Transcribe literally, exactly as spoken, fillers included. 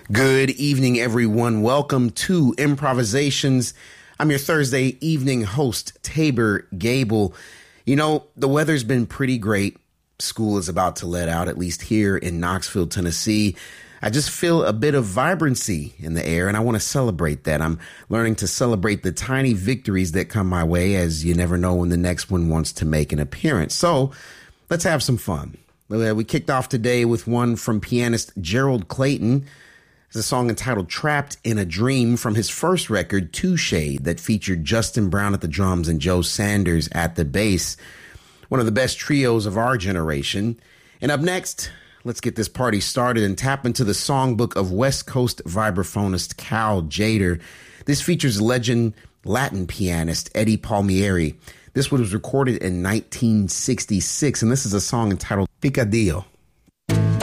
Good evening, everyone. Welcome to Improvisations. I'm your Thursday evening host, Tabor Gable. You know, the weather's been pretty great. School is about to let out, at least here in Knoxville, Tennessee. I just feel a bit of vibrancy in the air, and I want to celebrate that. I'm learning to celebrate the tiny victories that come my way, as you never know when the next one wants to make an appearance. So let's have some fun. We kicked off today with one from pianist Gerald Clayton. It's a song entitled Trapped in a Dream from his first record, Touche, that featured Justin Brown at the drums and Joe Sanders at the bass. One of the best trios of our generation. And up next, let's get this party started and tap into the songbook of West Coast vibraphonist Cal Tjader. This features legend Latin pianist Eddie Palmieri. This one was recorded in nineteen sixty-six, and this is a song entitled Picadillo.